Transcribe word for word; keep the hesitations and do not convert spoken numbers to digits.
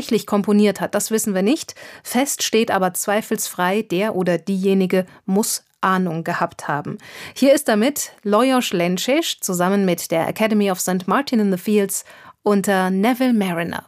tatsächlich komponiert hat, das wissen wir nicht. Fest steht aber zweifelsfrei, der oder diejenige muss Ahnung gehabt haben. Hier ist damit Lajos Lencsés zusammen mit der Academy of Saint Martin in the Fields unter Neville Mariner.